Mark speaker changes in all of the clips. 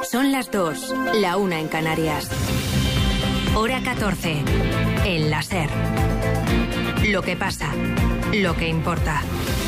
Speaker 1: Son las 2, la 1 en Canarias. Hora 14, en la SER. Lo que pasa, lo que importa.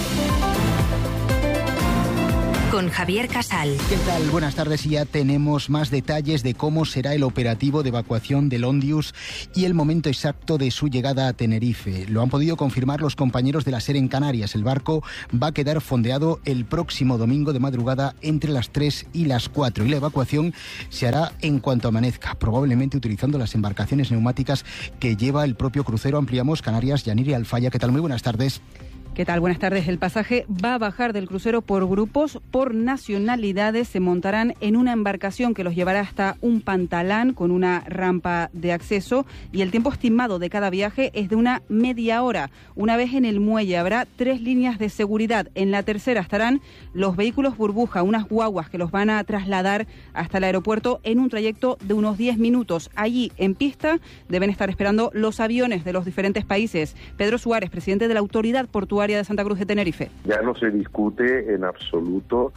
Speaker 1: Con Javier Casal.
Speaker 2: ¿Qué tal? Buenas tardes. Y ya tenemos más detalles de cómo será el operativo de evacuación del Ondius y el momento exacto de su llegada a Tenerife. Lo han podido confirmar los compañeros de la SER en Canarias. El barco va a quedar fondeado el próximo domingo de madrugada entre las 3 y las 4. Y la evacuación se hará en cuanto amanezca, probablemente utilizando las embarcaciones neumáticas que lleva el propio crucero. Ampliamos. Canarias, Yaniri Alfaya. ¿Qué tal? Muy buenas tardes.
Speaker 3: ¿Qué tal? Buenas tardes. El pasaje va a bajar del crucero por grupos, por nacionalidades. Se montarán en una embarcación que los llevará hasta un pantalán con una rampa de acceso y el tiempo estimado de cada viaje es de una media hora. Una vez en el muelle habrá 3 líneas de seguridad. En la tercera estarán los vehículos burbuja, unas guaguas que los van a trasladar hasta el aeropuerto en un trayecto de unos 10 minutos. Allí, en pista, deben estar esperando los aviones de los diferentes países. Pedro Suárez, presidente de la Autoridad Portuaria de Santa Cruz de Tenerife.
Speaker 4: Ya no se discute en absoluto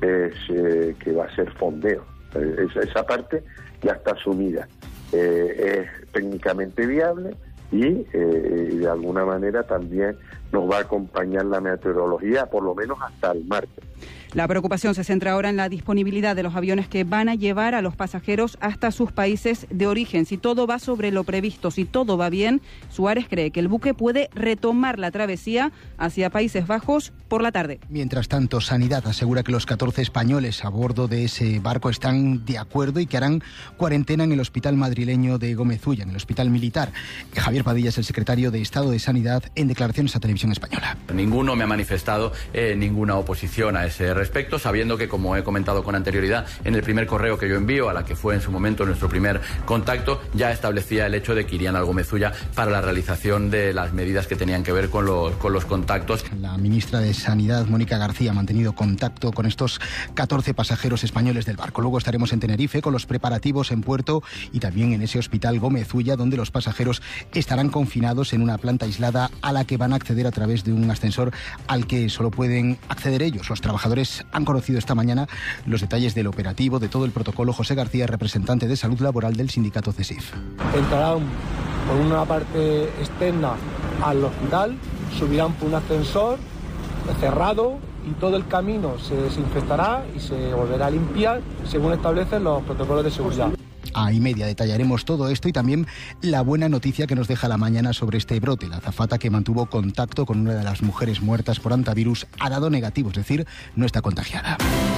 Speaker 4: que va a ser fondeo. Esa parte ya está asumida. Es técnicamente viable y de alguna manera también nos va a acompañar la meteorología, por lo menos hasta el martes.
Speaker 3: La preocupación se centra ahora en la disponibilidad de los aviones que van a llevar a los pasajeros hasta sus países de origen. Si todo va sobre lo previsto, si todo va bien, Suárez cree que el buque puede retomar la travesía hacia Países Bajos por la tarde.
Speaker 2: Mientras tanto, Sanidad asegura que los 14 españoles a bordo de ese barco están de acuerdo y que harán cuarentena en el hospital madrileño de Gómez Ulla, en el hospital militar. Javier Padilla es el secretario de Estado de Sanidad en declaraciones a Televisión Española.
Speaker 5: Ninguno me ha manifestado ninguna oposición a ese respecto, sabiendo que, como he comentado con anterioridad, en el primer correo que yo envío, a la que fue en su momento nuestro primer contacto, ya establecía el hecho de que irían al Gómez Ulla para la realización de las medidas que tenían que ver con los contactos.
Speaker 2: La ministra de Sanidad, Mónica García, ha mantenido contacto con estos 14 pasajeros españoles del barco. Luego estaremos en Tenerife con los preparativos en puerto y también en ese hospital Gómez Ulla, donde los pasajeros estarán confinados en una planta aislada a la que van a acceder a través de un ascensor al que solo pueden acceder ellos. Los trabajadores han conocido esta mañana los detalles del operativo, de todo el protocolo. José García, representante de Salud Laboral del sindicato CESIF.
Speaker 6: Entrarán por una parte externa al hospital, subirán por un ascensor cerrado y todo el camino se desinfectará y se volverá a limpiar según establecen los protocolos de seguridad.
Speaker 2: A y media detallaremos todo esto y también la buena noticia que nos deja la mañana sobre este brote. La azafata que mantuvo contacto con una de las mujeres muertas por hantavirus ha dado negativo, es decir, no está contagiada.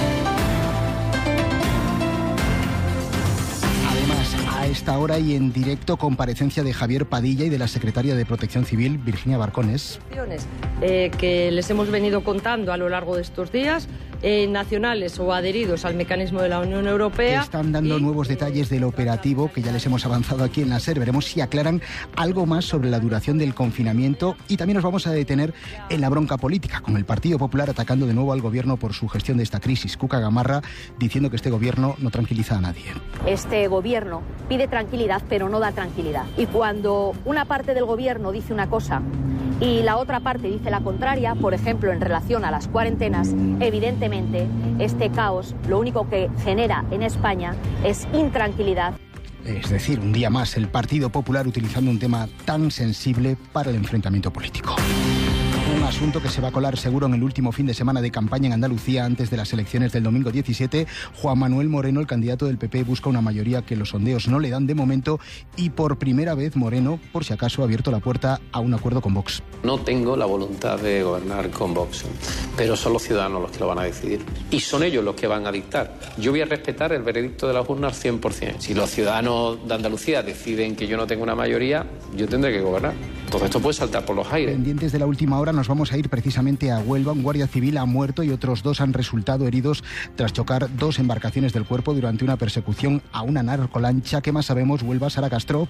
Speaker 2: A esta hora y en directo, comparecencia de Javier Padilla y de la secretaria de Protección Civil, Virginia Barcones.
Speaker 7: Que les hemos venido contando a lo largo de estos días, nacionales o adheridos al mecanismo de la Unión Europea.
Speaker 2: Están dando nuevos detalles del operativo que ya les hemos avanzado aquí en la SER. Veremos si aclaran algo más sobre la duración del confinamiento y también nos vamos a detener en la bronca política, con el Partido Popular atacando de nuevo al gobierno por su gestión de esta crisis. Cuca Gamarra diciendo que este gobierno no tranquiliza a nadie.
Speaker 8: Este gobierno pide tranquilidad, pero no da tranquilidad. Y cuando una parte del gobierno dice una cosa y la otra parte dice la contraria, por ejemplo, en relación a las cuarentenas, evidentemente este caos lo único que genera en España es intranquilidad.
Speaker 2: Es decir, un día más el Partido Popular utilizando un tema tan sensible para el enfrentamiento político. Un asunto que se va a colar seguro en el último fin de semana de campaña en Andalucía antes de las elecciones del domingo 17. Juan Manuel Moreno, el candidato del PP, busca una mayoría que los sondeos no le dan de momento y por primera vez Moreno, por si acaso, ha abierto la puerta a un acuerdo con Vox.
Speaker 9: No tengo la voluntad de gobernar con Vox, pero son los ciudadanos los que lo van a decidir y son ellos los que van a dictar. Yo voy a respetar el veredicto de las urnas 100%. Si los ciudadanos de Andalucía deciden que yo no tengo una mayoría, yo tendré que gobernar. Todo esto puede saltar por los aires.
Speaker 2: Pendientes de la última hora, nos vamos a ir precisamente a Huelva. Un guardia civil ha muerto y otros 2 han resultado heridos tras chocar 2 embarcaciones del cuerpo durante una persecución a una narcolancha. ¿Qué más sabemos? Huelva, Sara Castro.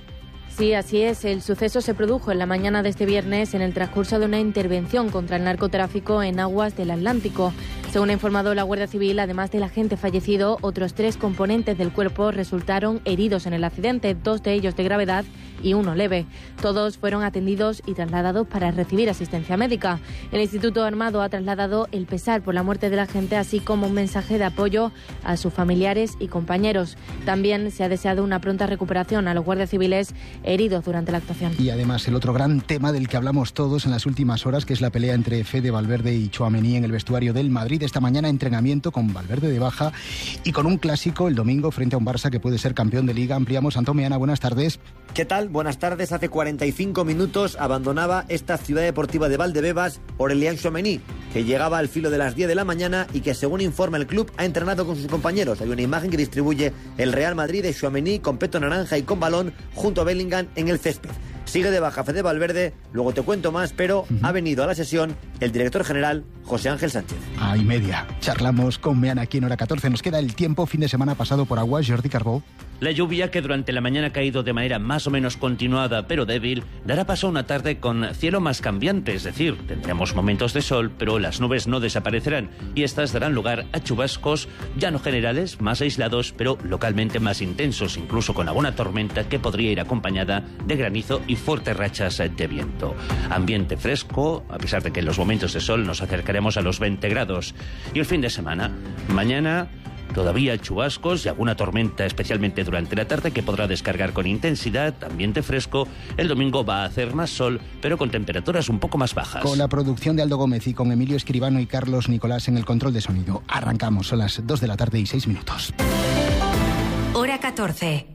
Speaker 10: Sí, así es. El suceso se produjo en la mañana de este viernes en el transcurso de una intervención contra el narcotráfico en aguas del Atlántico. Según ha informado la Guardia Civil, además del agente fallecido, otros 3 componentes del cuerpo resultaron heridos en el accidente, 2 de ellos de gravedad y 1 leve. Todos fueron atendidos y trasladados para recibir asistencia médica. El Instituto Armado ha trasladado el pesar por la muerte del agente, así como un mensaje de apoyo a sus familiares y compañeros. También se ha deseado una pronta recuperación a los guardias civiles heridos durante la actuación.
Speaker 2: Y además el otro gran tema del que hablamos todos en las últimas horas, que es la pelea entre Fede Valverde y Tchouaméni en el vestuario del Madrid. Esta mañana entrenamiento con Valverde de baja y con un clásico el domingo frente a un Barça que puede ser campeón de Liga. Ampliamos. Antón Meana, buenas tardes.
Speaker 11: ¿Qué tal? Buenas tardes. Hace 45 minutos abandonaba esta ciudad deportiva de Valdebebas Aurélien Tchouaméni, que llegaba al filo de las 10 de la mañana y que, según informa el club, ha entrenado con sus compañeros. Hay una imagen que distribuye el Real Madrid de Tchouaméni con peto naranja y con balón junto a Bellingham en el césped. Sigue de baja Fede Valverde, luego te cuento más, pero ha venido a la sesión el director general José Ángel Sánchez.
Speaker 2: A y media. Charlamos con Meana aquí en Hora 14. Nos queda el tiempo, fin de semana pasado por agua. Jordi Carbó.
Speaker 12: La lluvia, que durante la mañana ha caído de manera más o menos continuada pero débil, dará paso a una tarde con cielo más cambiante, es decir, tendremos momentos de sol, pero las nubes no desaparecerán y estas darán lugar a chubascos ya no generales, más aislados, pero localmente más intensos, incluso con alguna tormenta que podría ir acompañada de granizo y fuertes rachas de viento. Ambiente fresco, a pesar de que en los momentos de sol nos acercaremos a los 20 grados. Y el fin de semana, mañana todavía chubascos y alguna tormenta, especialmente durante la tarde, que podrá descargar con intensidad, ambiente fresco. El domingo va a hacer más sol, pero con temperaturas un poco más bajas.
Speaker 2: Con la producción de Aldo Gómez y con Emilio Escribano y Carlos Nicolás en el control de sonido. Arrancamos, son las 2 de la tarde y 6 minutos.
Speaker 1: Hora 14.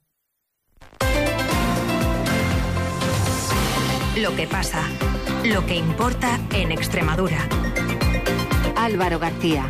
Speaker 1: Lo que pasa, lo que importa en Extremadura. Álvaro García.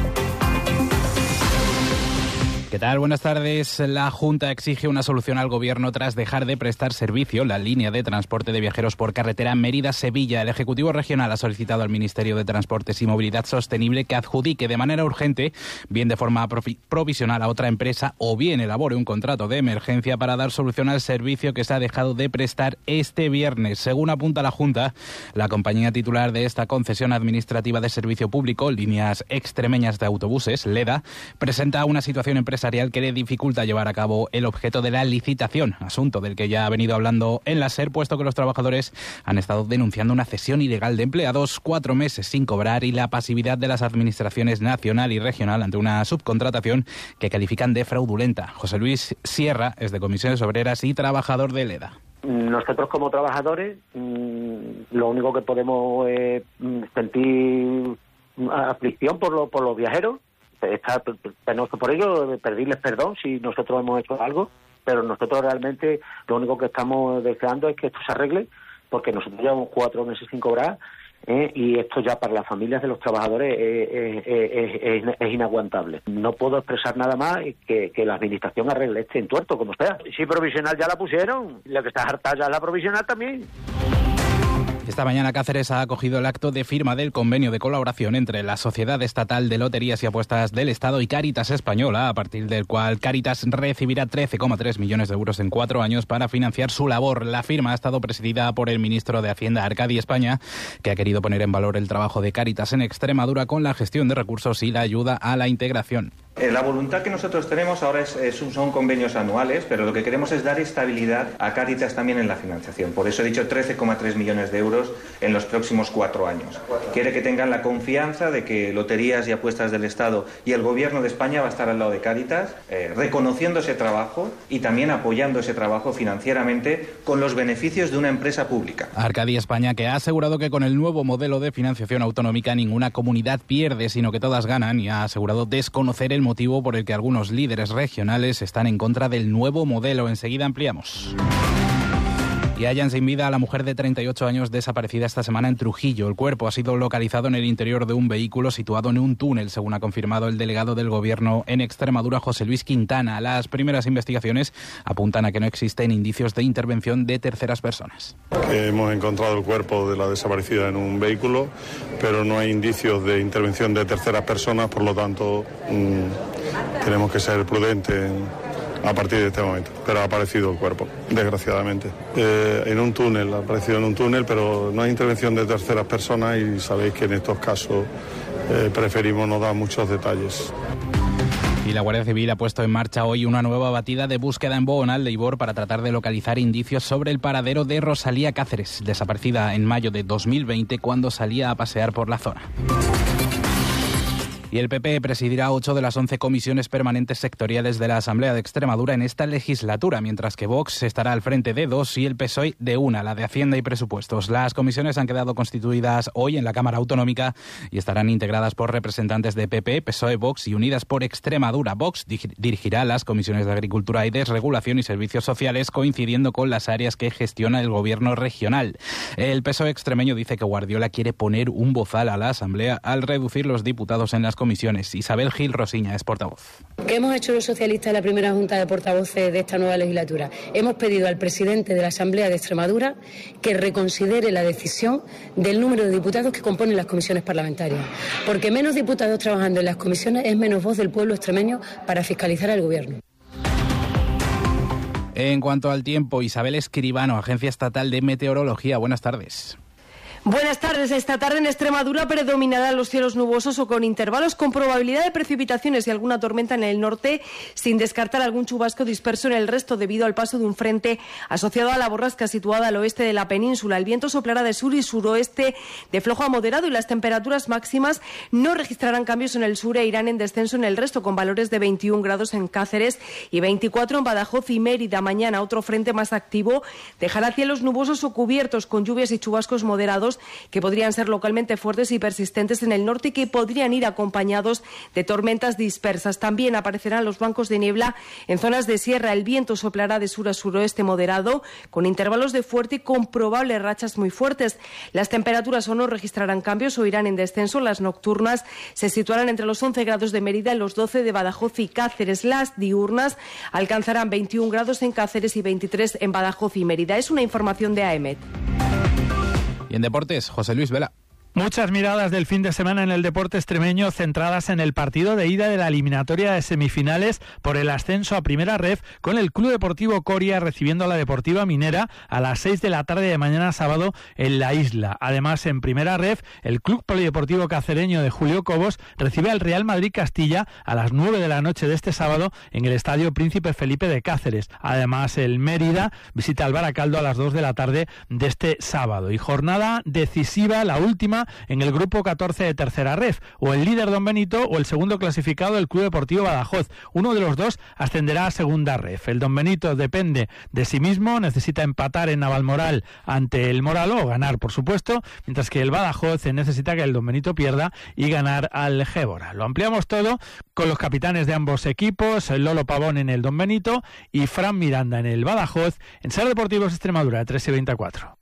Speaker 13: ¿Qué tal? Buenas tardes. La Junta exige una solución al Gobierno tras dejar de prestar servicio la línea de transporte de viajeros por carretera Mérida-Sevilla. El Ejecutivo Regional ha solicitado al Ministerio de Transportes y Movilidad Sostenible que adjudique de manera urgente, bien de forma provisional a otra empresa o bien elabore un contrato de emergencia para dar solución al servicio que se ha dejado de prestar este viernes. Según apunta la Junta, la compañía titular de esta concesión administrativa de servicio público, Líneas Extremeñas de Autobuses, LEDA, presenta una situación empresarial que le dificulta llevar a cabo el objeto de la licitación, asunto del que ya ha venido hablando en la SER, puesto que los trabajadores han estado denunciando una cesión ilegal de empleados, 4 meses sin cobrar y la pasividad de las administraciones nacional y regional ante una subcontratación que califican de fraudulenta. José Luis Sierra es de Comisiones Obreras y trabajador de LEDA.
Speaker 14: Nosotros como trabajadores lo único que podemos es sentir aflicción por los viajeros. Está penoso por ello, pedirles perdón si nosotros hemos hecho algo, pero nosotros realmente lo único que estamos deseando es que esto se arregle, porque nosotros llevamos 4 meses sin cobrar y esto ya para las familias de los trabajadores es inaguantable. No puedo expresar nada más que la administración arregle este entuerto, como sea. Si provisional ya la pusieron, lo que está harta ya es la provisional también.
Speaker 13: Esta mañana Cáceres ha acogido el acto de firma del convenio de colaboración entre la Sociedad Estatal de Loterías y Apuestas del Estado y Cáritas Española, a partir del cual Cáritas recibirá 13,3 millones de euros en 4 años para financiar su labor. La firma ha estado presidida por el ministro de Hacienda, Arcadi España, que ha querido poner en valor el trabajo de Cáritas en Extremadura con la gestión de recursos y la ayuda a la integración.
Speaker 15: La voluntad que nosotros tenemos ahora son convenios anuales, pero lo que queremos es dar estabilidad a Cáritas también en la financiación. Por eso he dicho 13,3 millones de euros en los próximos 4 años. Quiere que tengan la confianza de que Loterías y Apuestas del Estado y el Gobierno de España va a estar al lado de Cáritas, reconociendo ese trabajo y también apoyando ese trabajo financieramente con los beneficios de una empresa pública.
Speaker 13: Arcadi España, que ha asegurado que con el nuevo modelo de financiación autonómica ninguna comunidad pierde, sino que todas ganan, y ha asegurado desconocer el motivo por el que algunos líderes regionales están en contra del nuevo modelo. Enseguida ampliamos. Y hallan sin vida a la mujer de 38 años desaparecida esta semana en Trujillo. El cuerpo ha sido localizado en el interior de un vehículo situado en un túnel, según ha confirmado el delegado del Gobierno en Extremadura, José Luis Quintana. Las primeras investigaciones apuntan a que no existen indicios de intervención de terceras personas.
Speaker 16: Hemos encontrado el cuerpo de la desaparecida en un vehículo, pero no hay indicios de intervención de terceras personas, por lo tanto tenemos que ser prudentes a partir de este momento. Pero ha aparecido el cuerpo, desgraciadamente. En un túnel, ha aparecido en un túnel, pero no hay intervención de terceras personas y sabéis que en estos casos preferimos no dar muchos detalles.
Speaker 13: Y la Guardia Civil ha puesto en marcha hoy una nueva batida de búsqueda en Bogonal de Ibor para tratar de localizar indicios sobre el paradero de Rosalía Cáceres, desaparecida en mayo de 2020 cuando salía a pasear por la zona. Y el PP presidirá 8 de las 11 comisiones permanentes sectoriales de la Asamblea de Extremadura en esta legislatura, mientras que Vox estará al frente de 2 y el PSOE de 1, la de Hacienda y Presupuestos. Las comisiones han quedado constituidas hoy en la Cámara Autonómica y estarán integradas por representantes de PP, PSOE, Vox y Unidas por Extremadura. Vox dirigirá las comisiones de Agricultura y Desregulación y Servicios Sociales, coincidiendo con las áreas que gestiona el gobierno regional. El PSOE extremeño dice que Guardiola quiere poner un bozal a la Asamblea al reducir los diputados en las comisiones. Isabel Gil Rosiña es portavoz.
Speaker 17: ¿Qué hemos hecho los socialistas en la primera junta de portavoces de esta nueva legislatura? Hemos pedido al presidente de la Asamblea de Extremadura que reconsidere la decisión del número de diputados que componen las comisiones parlamentarias, porque menos diputados trabajando en las comisiones es menos voz del pueblo extremeño para fiscalizar al gobierno.
Speaker 13: En cuanto al tiempo, Isabel Escribano, Agencia Estatal de Meteorología. Buenas tardes.
Speaker 18: Buenas tardes. Esta tarde en Extremadura predominarán los cielos nubosos o con intervalos con probabilidad de precipitaciones y alguna tormenta en el norte, sin descartar algún chubasco disperso en el resto debido al paso de un frente asociado a la borrasca situada al oeste de la península. El viento soplará de sur y suroeste de flojo a moderado y las temperaturas máximas no registrarán cambios en el sur e irán en descenso en el resto, con valores de 21 grados en Cáceres y 24 en Badajoz y Mérida. Mañana otro frente más activo dejará cielos nubosos o cubiertos con lluvias y chubascos moderados que podrían ser localmente fuertes y persistentes en el norte y que podrían ir acompañados de tormentas dispersas. También aparecerán los bancos de niebla en zonas de sierra. El viento soplará de sur a suroeste moderado, con intervalos de fuerte y con probables rachas muy fuertes. Las temperaturas o no registrarán cambios o irán en descenso. Las nocturnas se situarán entre los 11 grados de Mérida y los 12 de Badajoz y Cáceres. Las diurnas alcanzarán 21 grados en Cáceres y 23 en Badajoz y Mérida. Es una información de AEMET.
Speaker 13: Y en deportes, José Luis Vela.
Speaker 19: Muchas miradas del fin de semana en el deporte extremeño centradas en el partido de ida de la eliminatoria de semifinales por el ascenso a Primera Ref, con el Club Deportivo Coria recibiendo a la Deportiva Minera a las 6 de la tarde de mañana sábado en la isla. Además, en Primera Ref, el Club Polideportivo Cacereño de Julio Cobos recibe al Real Madrid Castilla a las 9 de la noche de este sábado en el Estadio Príncipe Felipe de Cáceres. Además, el Mérida visita al Baracaldo a las 2 de la tarde de este sábado. Y jornada decisiva, la última, en el grupo 14 de Tercera Ref, o el líder Don Benito o el segundo clasificado del Club Deportivo Badajoz. Uno de los dos ascenderá a Segunda Ref. El Don Benito depende de sí mismo, necesita empatar en Navalmoral ante el Moralo, o ganar por supuesto, mientras que el Badajoz necesita que el Don Benito pierda y ganar al Gébora. Lo ampliamos todo con los capitanes de ambos equipos, Lolo Pavón en el Don Benito y Fran Miranda en el Badajoz, en Ser Deportivos Extremadura, 13:24.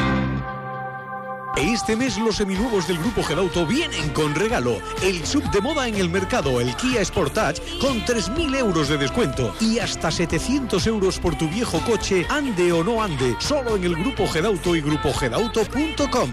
Speaker 20: Este mes los seminuevos del Grupo Gedauto vienen con regalo. El sub de moda en el mercado, el Kia Sportage, con 3.000 euros de descuento y hasta 700 euros por tu viejo coche, ande o no ande, solo en el Grupo Gedauto y grupogedauto.com.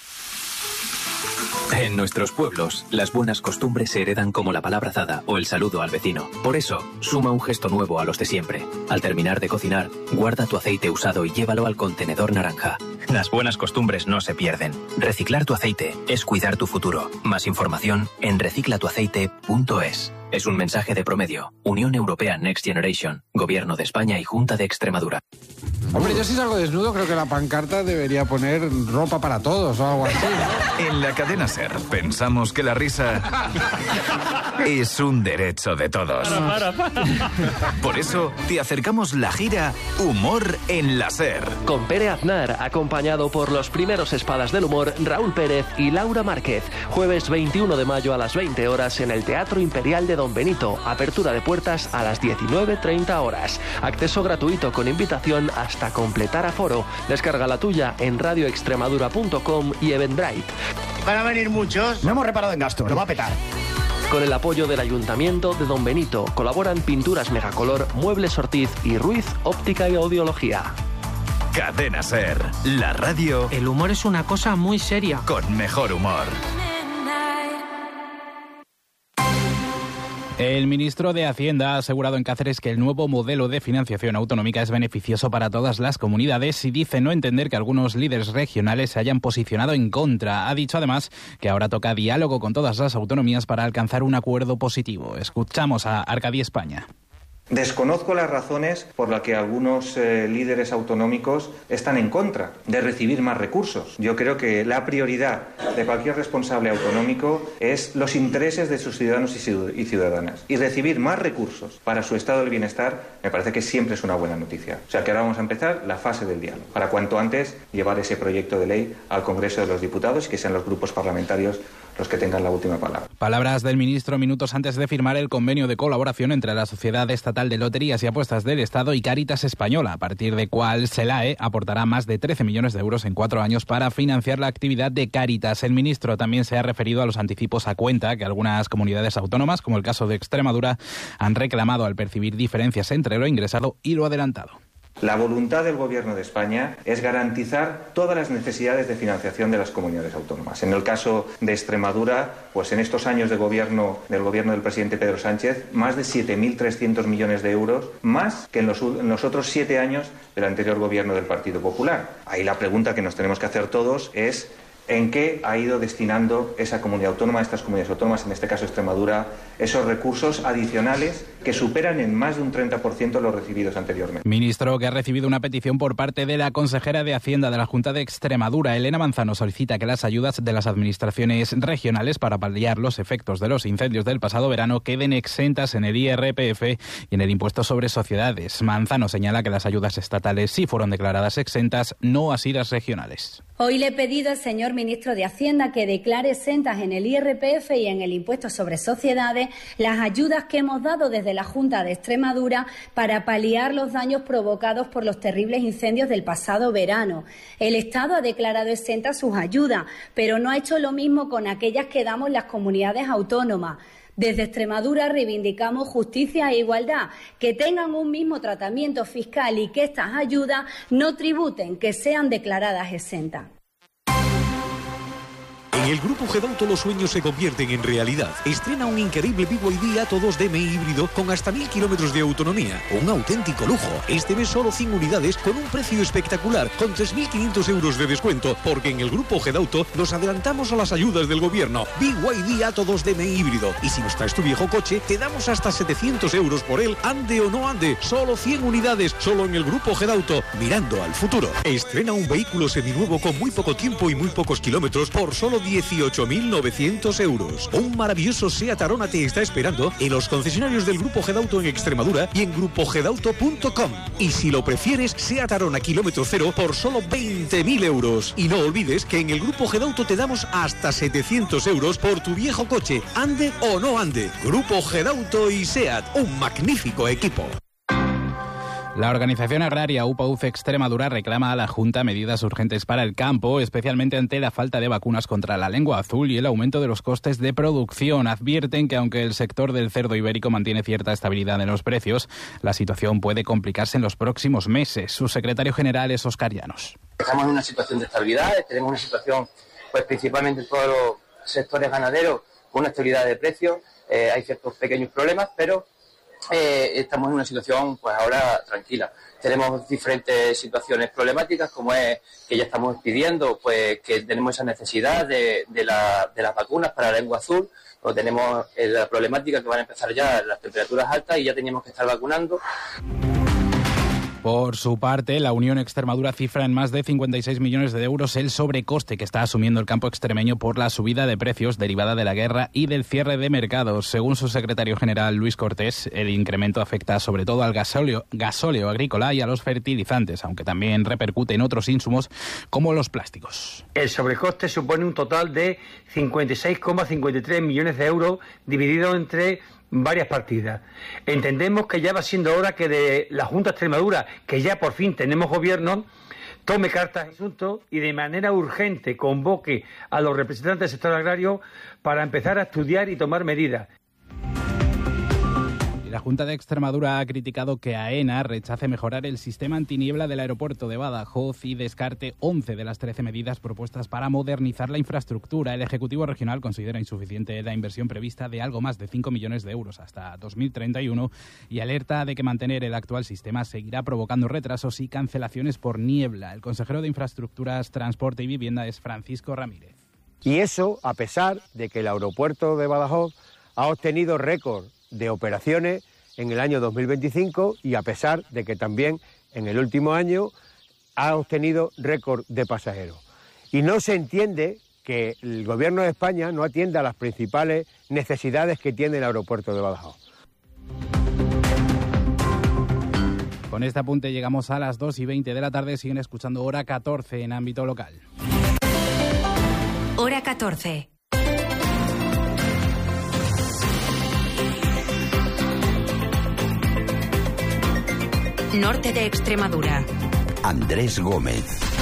Speaker 21: En nuestros pueblos, las buenas costumbres se heredan como la palabra abrazada o el saludo al vecino. Por eso, suma un gesto nuevo a los de siempre. Al terminar de cocinar, guarda tu aceite usado y llévalo al contenedor naranja. Las buenas costumbres no se pierden. Reciclar tu aceite es cuidar tu futuro. Más información en reciclatuaceite.es. Es un mensaje de Promedio, Unión Europea Next Generation, Gobierno de España y Junta de Extremadura.
Speaker 22: Hombre, yo si salgo desnudo creo que la pancarta debería poner ropa para todos o algo así, ¿no?
Speaker 23: En la cadena SER pensamos que la risa es un derecho de todos. Por eso te acercamos la gira Humor en la SER.
Speaker 24: Con Pere Aznar, acompañado por los primeros espadas del humor, Raúl Pérez y Laura Márquez. Jueves 21 de mayo a las 20 horas en el Teatro Imperial de Don Benito. Apertura de puertas a las 19:30 horas. Acceso gratuito con invitación hasta completar aforo. Descarga la tuya en radioextremadura.com y Eventbrite.
Speaker 25: Van a venir muchos. No hemos reparado en gasto, lo va a petar.
Speaker 24: Con el apoyo del Ayuntamiento de Don Benito colaboran Pinturas Megacolor, Muebles Ortiz y Ruiz Óptica y Audiología.
Speaker 23: Cadena SER, la radio.
Speaker 26: El humor es una cosa muy seria.
Speaker 23: Con mejor humor.
Speaker 13: El ministro de Hacienda ha asegurado en Cáceres que el nuevo modelo de financiación autonómica es beneficioso para todas las comunidades y dice no entender que algunos líderes regionales se hayan posicionado en contra. Ha dicho además que ahora toca diálogo con todas las autonomías para alcanzar un acuerdo positivo. Escuchamos a Arcadi España.
Speaker 15: Desconozco las razones por las que algunos líderes autonómicos están en contra de recibir más recursos. Yo creo que la prioridad de cualquier responsable autonómico es los intereses de sus ciudadanos y ciudadanas. Y recibir más recursos para su estado del bienestar me parece que siempre es una buena noticia. O sea que ahora vamos a empezar la fase del diálogo, para cuanto antes llevar ese proyecto de ley al Congreso de los Diputados y que sean los grupos parlamentarios los que tengan la última palabra.
Speaker 13: Palabras del ministro minutos antes de firmar el convenio de colaboración entre la Sociedad Estatal de Loterías y Apuestas del Estado y Cáritas Española, a partir de cual SELAE aportará más de 13 millones de euros en 4 años para financiar la actividad de Cáritas. El ministro también se ha referido a los anticipos a cuenta que algunas comunidades autónomas, como el caso de Extremadura, han reclamado al percibir diferencias entre lo ingresado y lo adelantado.
Speaker 15: La voluntad del Gobierno de España es garantizar todas las necesidades de financiación de las comunidades autónomas. En el caso de Extremadura, pues en estos años de gobierno del presidente Pedro Sánchez, más de 7.300 millones de euros, más que en los otros 7 años del anterior gobierno del Partido Popular. Ahí la pregunta que nos tenemos que hacer todos es ¿en qué ha ido destinando esa comunidad autónoma, estas comunidades autónomas, en este caso Extremadura, esos recursos adicionales que superan en más de un 30% los recibidos anteriormente?
Speaker 13: Ministro que ha recibido una petición por parte de la consejera de Hacienda de la Junta de Extremadura, Elena Manzano, solicita que las ayudas de las administraciones regionales para paliar los efectos de los incendios del pasado verano queden exentas en el IRPF y en el impuesto sobre sociedades. Manzano señala que las ayudas estatales sí fueron declaradas exentas, no así las regionales.
Speaker 3: Hoy le he pedido al señor ministro de Hacienda que declare exentas en el IRPF y en el impuesto sobre sociedades las ayudas que hemos dado desde la Junta de Extremadura para paliar los daños provocados por los terribles incendios del pasado verano. El Estado ha declarado exentas sus ayudas, pero no ha hecho lo mismo con aquellas que damos las comunidades autónomas. Desde Extremadura reivindicamos justicia e igualdad, que tengan un mismo tratamiento fiscal y que estas ayudas no tributen, que sean declaradas exentas.
Speaker 20: En el Grupo Gedauto los sueños se convierten en realidad. Estrena un increíble BYD Atto 2DM híbrido con hasta 1000 kilómetros de autonomía. Un auténtico lujo. Este mes solo 100 unidades con un precio espectacular, con 3.500 euros de descuento, porque en el Grupo Gedauto nos adelantamos a las ayudas del gobierno. BYD Atto 2DM híbrido. Y si nos traes tu viejo coche, te damos hasta 700 euros por él, ande o no ande. Solo 100 unidades, solo en el Grupo Gedauto, mirando al futuro. Estrena un vehículo seminuevo con muy poco tiempo y muy pocos kilómetros por solo 18.900 euros. Un maravilloso Seat Arona te está esperando en los concesionarios del Grupo Gedauto en Extremadura y en grupogedauto.com. Y si lo prefieres, Seat Arona kilómetro cero por solo 20.000 euros. Y no olvides que en el Grupo Gedauto te damos hasta 700 euros por tu viejo coche, ande o no ande. Grupo Gedauto y Seat, un magnífico equipo.
Speaker 13: La organización agraria UPA-UCE Extremadura reclama a la Junta medidas urgentes para el campo, especialmente ante la falta de vacunas contra la lengua azul y el aumento de los costes de producción. Advierten que aunque el sector del cerdo ibérico mantiene cierta estabilidad en los precios, la situación puede complicarse en los próximos meses. Su secretario general es Óscar Llanos.
Speaker 4: Estamos en una situación de estabilidad, tenemos una situación, pues principalmente en todos los sectores ganaderos, con una estabilidad de precios. Hay ciertos pequeños problemas, pero estamos en una situación pues ahora tranquila. Tenemos diferentes situaciones problemáticas, como es que ya estamos pidiendo pues que tenemos esa necesidad de las vacunas para la lengua azul, o tenemos la problemática que van a empezar ya las temperaturas altas y ya teníamos que estar vacunando.
Speaker 13: Por su parte, la Unión Extremadura cifra en más de 56 millones de euros el sobrecoste que está asumiendo el campo extremeño por la subida de precios derivada de la guerra y del cierre de mercados. Según su secretario general, Luis Cortés, el incremento afecta sobre todo al gasóleo agrícola y a los fertilizantes, aunque también repercute en otros insumos como los plásticos.
Speaker 5: El sobrecoste supone un total de 56,53 millones de euros dividido entre varias partidas. Entendemos que ya va siendo hora que de la Junta de Extremadura, que ya por fin tenemos gobierno, tome cartas en asunto y de manera urgente convoque a los representantes del sector agrario para empezar a estudiar y tomar medidas.
Speaker 13: La Junta de Extremadura ha criticado que AENA rechace mejorar el sistema antiniebla del aeropuerto de Badajoz y descarte 11 de las 13 medidas propuestas para modernizar la infraestructura. El Ejecutivo Regional considera insuficiente la inversión prevista de algo más de 5 millones de euros hasta 2031 y alerta de que mantener el actual sistema seguirá provocando retrasos y cancelaciones por niebla. El consejero de Infraestructuras, Transporte y Vivienda es Francisco Ramírez.
Speaker 6: Y eso a pesar de que el aeropuerto de Badajoz ha obtenido récord de operaciones en el año 2025 y a pesar de que también en el último año ha obtenido récord de pasajeros. Y no se entiende que el Gobierno de España no atienda a las principales necesidades que tiene el aeropuerto de Badajoz.
Speaker 13: Con este apunte llegamos a las 2:20 de la tarde. Siguen escuchando Hora 14 en ámbito local.
Speaker 1: Hora 14. Norte de Extremadura.
Speaker 7: Andrés Gómez.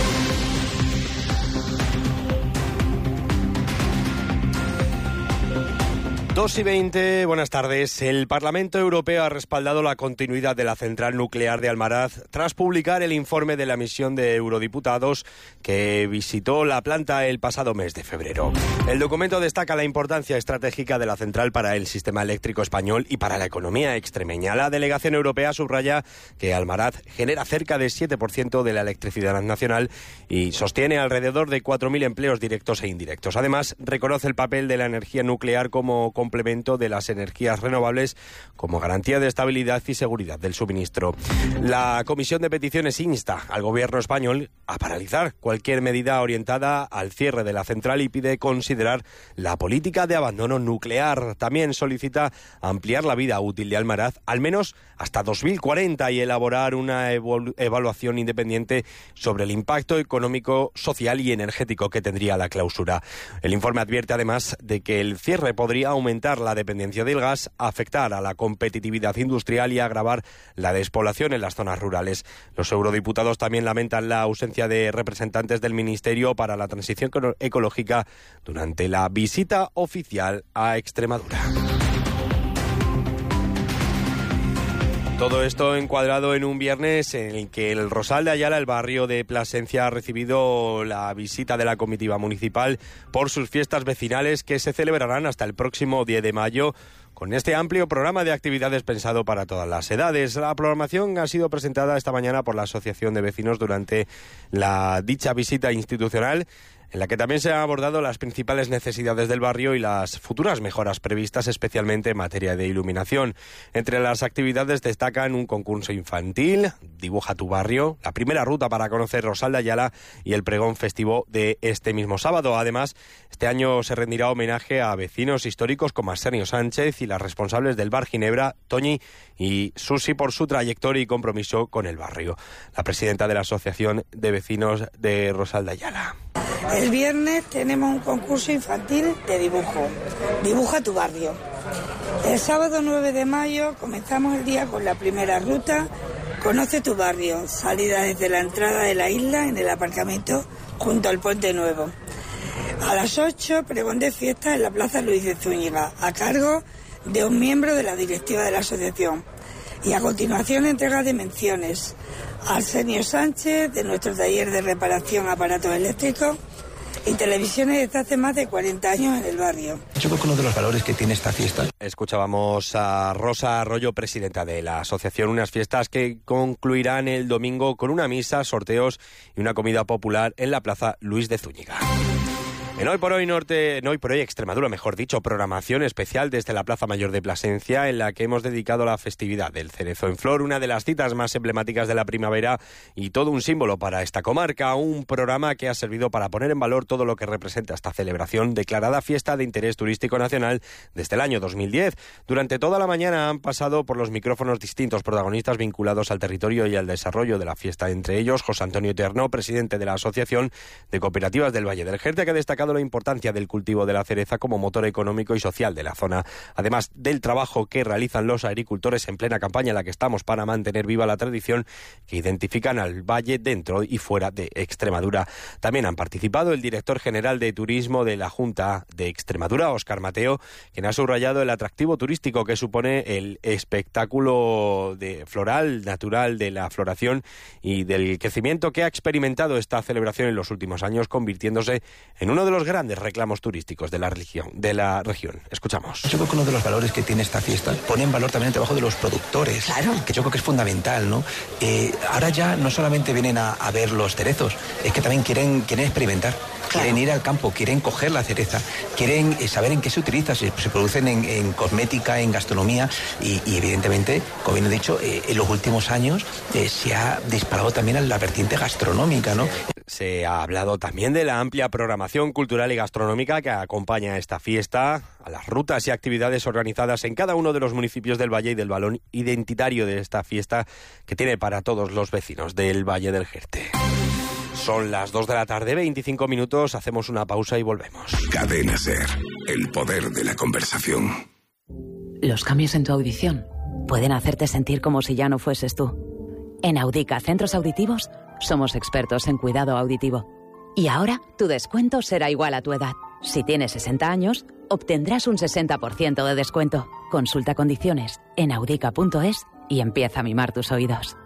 Speaker 8: Dos y 20, buenas tardes. El Parlamento Europeo ha respaldado la continuidad de la central nuclear de Almaraz tras publicar el informe de la misión de eurodiputados que visitó la planta el pasado mes de febrero. El documento destaca la importancia estratégica de la central para el sistema eléctrico español y para la economía extremeña. La delegación europea subraya que Almaraz genera cerca de 7% de la electricidad nacional y sostiene alrededor de 4.000 empleos directos e indirectos. Además, reconoce el papel de la energía nuclear como complemento de las energías renovables como garantía de estabilidad y seguridad del suministro. La Comisión de Peticiones insta al Gobierno español a paralizar cualquier medida orientada al cierre de la central y pide considerar la política de abandono nuclear. También solicita ampliar la vida útil de Almaraz al menos hasta 2040 y elaborar una evaluación independiente sobre el impacto económico, social y energético que tendría la clausura. El informe advierte además de que el cierre podría aumentar la dependencia del gas, afectar a la competitividad industrial y agravar la despoblación en las zonas rurales. Los eurodiputados también lamentan la ausencia de representantes del Ministerio para la Transición Ecológica durante la visita oficial a Extremadura. Todo esto encuadrado en un viernes en el que el Rosal de Ayala, el barrio de Plasencia, ha recibido la visita de la comitiva municipal por sus fiestas vecinales que se celebrarán hasta el próximo 10 de mayo. Con este amplio programa de actividades pensado para todas las edades. La programación ha sido presentada esta mañana por la Asociación de Vecinos durante la dicha visita institucional, en la que también se han abordado las principales necesidades del barrio y las futuras mejoras previstas, especialmente en materia de iluminación. Entre las actividades destacan un concurso infantil, Dibuja tu barrio, la primera ruta para conocer Rosal de Ayala y el pregón festivo de este mismo sábado. Además, este año se rendirá homenaje a vecinos históricos como Arsenio Sánchez y las responsables del bar Ginebra, Toñi y Susi, por su trayectoria y compromiso con el barrio. La presidenta de la Asociación de Vecinos de Rosal de Ayala.
Speaker 9: El viernes tenemos un concurso infantil de dibujo, Dibuja tu barrio. El sábado 9 de mayo comenzamos el día con la primera ruta, Conoce tu barrio, salida desde la entrada de la isla en el aparcamiento junto al Puente Nuevo. A las 8, pregón de fiesta en la Plaza Luis de Zúñiga, a cargo de un miembro de la directiva de la asociación. Y a continuación, entrega de menciones a Arsenio Sánchez, de nuestro taller de reparación aparatos eléctricos y televisiones desde hace más de 40 años en el barrio.
Speaker 7: Yo creo que uno de los valores que tiene esta fiesta.
Speaker 8: Escuchábamos a Rosa Arroyo, presidenta de la asociación, unas fiestas que concluirán el domingo con una misa, sorteos y una comida popular en la Plaza Luis de Zúñiga. En Hoy por Hoy Extremadura, mejor dicho, programación especial desde la Plaza Mayor de Plasencia, en la que hemos dedicado la festividad del cerezo en flor, una de las citas más emblemáticas de la primavera y todo un símbolo para esta comarca, un programa que ha servido para poner en valor todo lo que representa esta celebración, declarada fiesta de interés turístico nacional desde el año 2010. Durante toda la mañana han pasado por los micrófonos distintos protagonistas vinculados al territorio y al desarrollo de la fiesta, entre ellos José Antonio Terno, presidente de la Asociación de Cooperativas del Valle del Jerte, que ha destacado recalcado la importancia del cultivo de la cereza como motor económico y social de la zona, además del trabajo que realizan los agricultores en plena campaña en la que estamos para mantener viva la tradición que identifican al valle dentro y fuera de Extremadura. También han participado el director general de Turismo de la Junta de Extremadura, Óscar Mateo, quien ha subrayado el atractivo turístico que supone el espectáculo floral, natural de la floración y del crecimiento que ha experimentado esta celebración en los últimos años, convirtiéndose en uno de los grandes reclamos turísticos de la región. Escuchamos.
Speaker 7: Yo creo que uno de los valores que tiene esta fiesta pone en valor también el trabajo de los productores, claro, que yo creo que es fundamental, ¿no? Ahora ya no solamente vienen a ver los cerezos, es que también quieren experimentar. Claro. Quieren ir al campo, quieren coger la cereza, quieren saber en qué se utiliza, se producen en cosmética, en gastronomía y evidentemente, como bien he dicho, en los últimos años se ha disparado también a la vertiente gastronómica, ¿no?
Speaker 8: Se ha hablado también de la amplia programación cultural y gastronómica que acompaña a esta fiesta, a las rutas y actividades organizadas en cada uno de los municipios del Valle y del valor identitario de esta fiesta que tiene para todos los vecinos del Valle del Jerte. Son las 2 de la tarde, 25 minutos, hacemos una pausa y volvemos.
Speaker 2: Cadena SER, el poder de la conversación.
Speaker 10: Los cambios en tu audición pueden hacerte sentir como si ya no fueses tú. En Audica Centros Auditivos somos expertos en cuidado auditivo. Y ahora tu descuento será igual a tu edad. Si tienes 60 años, obtendrás un 60% de descuento. Consulta condiciones en audica.es y empieza a mimar tus oídos.